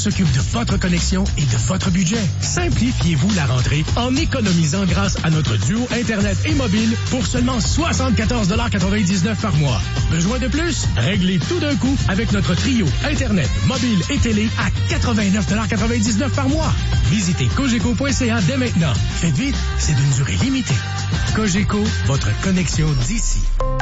s'occupe de votre connexion et de votre budget. Simplifiez-vous la rentrée en économisant grâce à notre duo Internet et mobile pour seulement 74,99$ par mois. Besoin de plus? Réglez tout d'un coup avec notre trio Internet, mobile et télé à 89,99$ par mois. Visitez cogeco.ca dès maintenant. Faites vite, c'est d'une durée limitée. Cogeco, votre connexion d'ici.